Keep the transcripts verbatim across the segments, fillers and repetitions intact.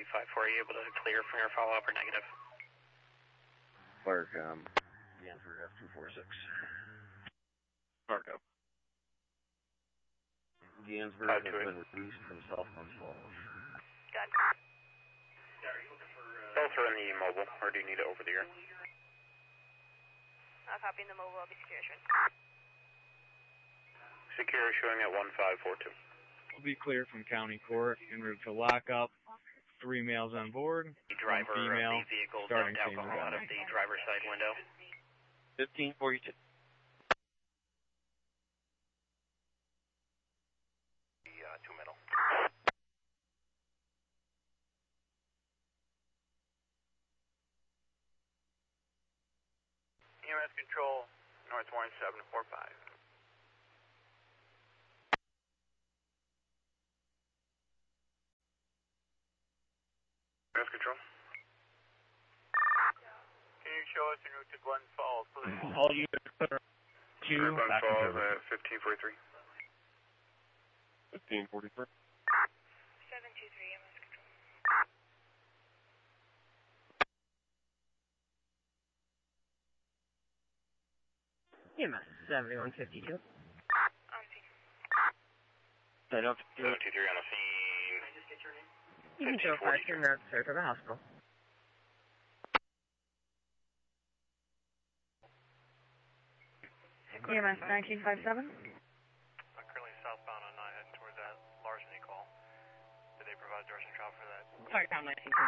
five four, are you able to clear from your follow-up or negative? Firecom, Gansford F two four six. Firecom. Gansford has been released from South Guns Falls. Got it. Yeah, are you looking for... Uh... Both are in the mobile, or do you need it over the air? I'll copy in the mobile, I'll be secure showing. Secure showing at one five four two. We'll be clear from County Court en route to lockup. Three males on board. The driver one female, of the vehicle starting dumped alcohol out of the driver's side window. fifteen forty-two. The uh, two middle. E M S control, North Warren seven four five. E M S control. Can you show us en route to Glen Falls, please? All units clear. Two, Glen back Falls to at fifteen forty-three. fifteen forty-three. seven two three, E M S control. E M S seventy-one fifty-two. On scene. seven seven two three on the scene. Can I just get your name? You can show five two minutes, sir, to the hospital. E M S nineteen fifty-seven. I'm currently southbound on nine heading towards that larceny call. Did they provide direction of travel for that? Sorry, down nineteen two.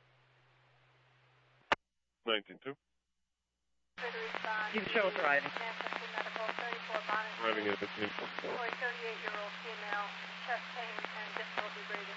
nineteen two. You can show us arriving. Manchester Medical, thirty-four Bonnet. Arriving at fifteen forty-four. thirty-eight-year-old female, chest pain and difficulty breathing.